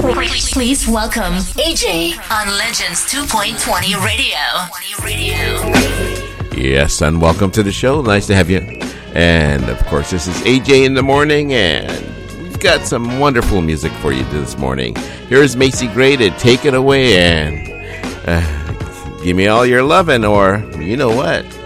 Please welcome AJ on Legends 2.20 Radio. Yes, and welcome to the show. Nice to have you. And, of course, this is AJ in the morning, and we've got some wonderful music for you this morning. Here's Macy Gray to Take It Away, and give me all your lovin', or you know what?